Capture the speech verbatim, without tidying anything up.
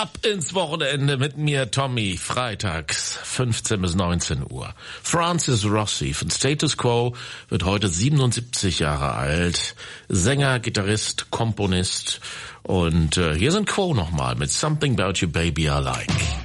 Ab ins Wochenende mit mir, Tommy, freitags fünfzehn bis neunzehn Uhr. Francis Rossi von Status Quo wird heute siebenundsiebzig Jahre alt. Sänger, Gitarrist, Komponist. Und äh, hier sind Quo nochmal mit Something About You Baby I Like.